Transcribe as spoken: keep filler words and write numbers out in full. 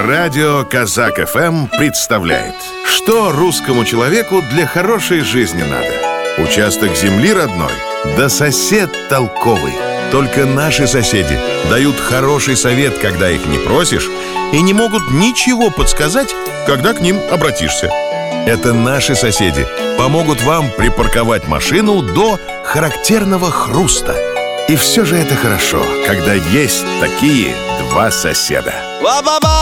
Радио Казак эф эм представляет: что русскому человеку для хорошей жизни надо? Участок земли родной, да сосед толковый. Только наши соседи дают хороший совет, когда их не просишь, и не могут ничего подсказать, когда к ним обратишься. Это наши соседи помогут вам припарковать машину до характерного хруста. И все же это хорошо, когда есть такие два соседа.